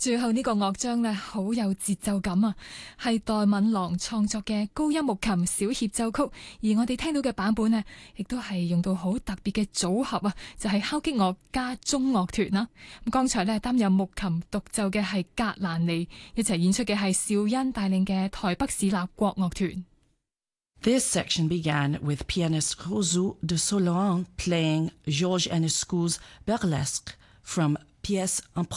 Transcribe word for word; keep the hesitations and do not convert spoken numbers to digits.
最後呢個樂章呢，好有節奏感啊，係代敏郎創作嘅高音木琴小協奏曲，而我哋聽到嘅版本呢，亦都係用到好特別嘅組合啊，就係、是、敲擊樂加中樂團啦。咁剛才呢，擔任木琴獨奏嘅係格蘭尼，一齊演出嘅係邵恩帶領嘅台北市立國樂團。 This section began with pianist Rosu de Solan playing Georges Enescu's Burlesque from Pièce